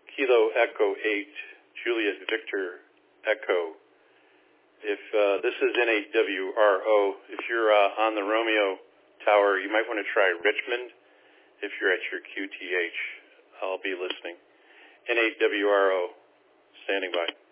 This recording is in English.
Kilo Echo 8, Juliet Victor Echo. If this is N8WRO, if you're on the Romeo Tower, you might want to try Richmond. If you're at your QTH, I'll be listening. N8WRO, standing by.